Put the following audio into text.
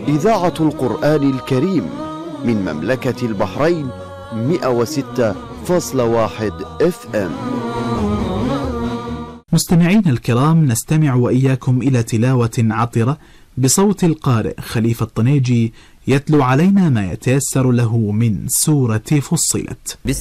إذاعة القرآن الكريم من مملكة البحرين 106.1 FM. مستمعين الكرام، نستمع وإياكم إلى تلاوة عطرة بصوت القارئ خليفة الطنيجي يتلو علينا ما يتيسر له من سورة فصلت.